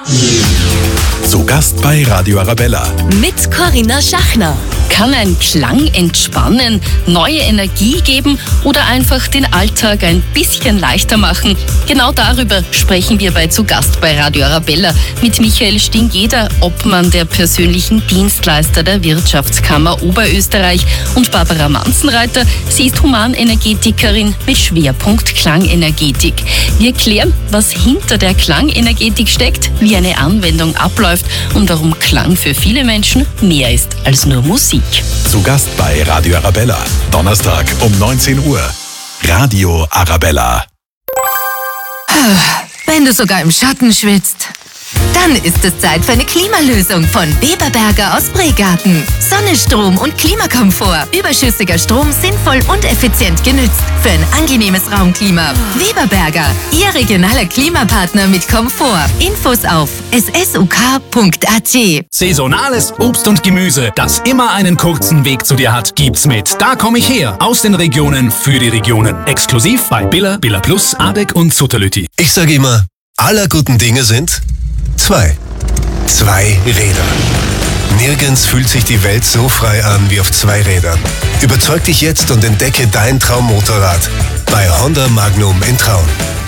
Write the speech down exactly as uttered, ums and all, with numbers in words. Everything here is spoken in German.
Zu Gast bei Radio Arabella. Mit Corinna Schachner. Kann ein Klang entspannen, neue Energie geben oder einfach den Alltag ein bisschen leichter machen? Genau darüber sprechen wir bei Zu Gast bei Radio Arabella mit Michael Stingeder, Obmann der persönlichen Dienstleister der Wirtschaftskammer Oberösterreich, und Barbara Manzenreiter. Sie ist Humanenergetikerin mit Schwerpunkt Klangenergetik. Wir klären, was hinter der Klangenergetik steckt, wie eine Anwendung abläuft und warum Klang für viele Menschen mehr ist als nur Musik. Zu Gast bei Radio Arabella. Donnerstag um neunzehn Uhr. Radio Arabella. Wenn du sogar im Schatten schwitzt, dann ist es Zeit für eine Klimalösung von Weberberger aus Bregarten. Sonnenstrom und Klimakomfort. Überschüssiger Strom sinnvoll und effizient genützt. Für ein angenehmes Raumklima. Weberberger, Ihr regionaler Klimapartner mit Komfort. Infos auf s s u k punkt a t. Saisonales Obst und Gemüse, das immer einen kurzen Weg zu dir hat, gibt's mit Da komm ich her. Aus den Regionen für die Regionen. Exklusiv bei Billa, Billa Plus, Adek und Sutterlütti. Ich sage immer, aller guten Dinge sind zwei. Zwei Räder. Nirgends fühlt sich die Welt so frei an wie auf zwei Rädern. Überzeug dich jetzt und entdecke dein Traummotorrad bei Honda Magnum in Traun.